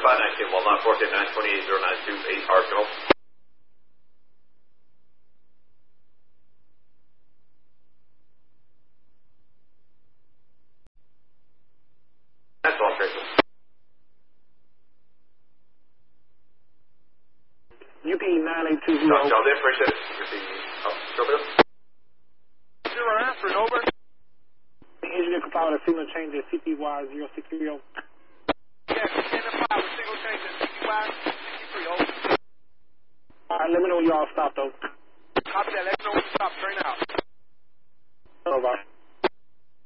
519, well, not 14, 928, 092, 8 hard go. That's all, Tracy. UP 9820. Y'all did appreciate it. Go Bill. 0 after, over. Engineer compiled a signal change at CPY 0630. Yes, 10-5, a single change at CPY 63, over. Alright, let me know when you all stop though. Copy that, let me know when you stop, train out. Over.